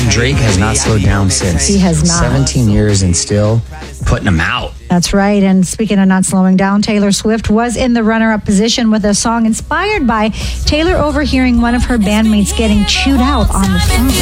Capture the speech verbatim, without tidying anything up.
And Drake has not slowed down since. He has not. seventeen years and still putting them out. That's right. And speaking of not slowing down, Taylor Swift was in the runner-up position with a song inspired by Taylor overhearing one of her bandmates getting chewed out on the phone.